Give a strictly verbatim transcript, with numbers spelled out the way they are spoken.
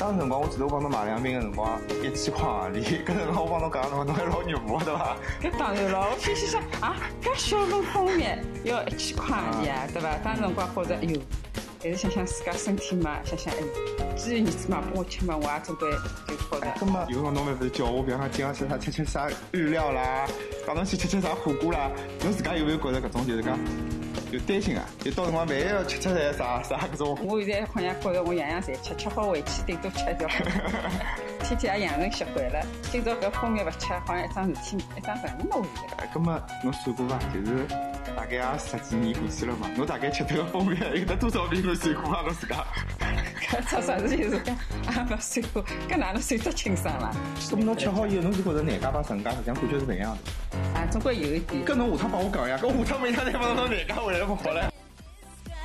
当时辰光，我记得我帮侬买两瓶个辰光一千块行钿，搿辰光我帮侬讲，侬侬还老肉麻对伐？ 搿当然咯，我心想想啊，搿小份蜂蜜要一千块行钿啊，对伐？当时辰光觉着，哎哟，但是想想自家身体嘛，想想哎，既然儿子嘛拨我吃嘛，我也总归就觉着。 搿么有辰光侬勿是叫我，比方讲今朝吃啥吃吃啥日料啦，讲侬去吃吃啥火锅啦，侬自家有没有觉着搿种就是讲？就担心啊，就到辰光万一要吃吃点啥啥搿种。 我现在好像觉着我样样侪吃，吃好回去顶多吃一条，天天也养成习惯了。今朝搿蜂蜜勿吃，好像一桩事体，一桩任务嘛现在。 搿么侬算过伐？就是大概也十几年过去了嘛，侬大概吃这个蜂蜜有得多少瓶侬算过伐？侬自家？ 搿出啥事体是讲啊勿算过，搿哪能算得清爽啦？ 搿么侬吃好以后，侬是觉着难家帮成家实际上感觉是勿一样的。 啊，总归有一点。 搿侬下趟帮我讲呀，搿下趟每趟再帮侬难家回来不好了。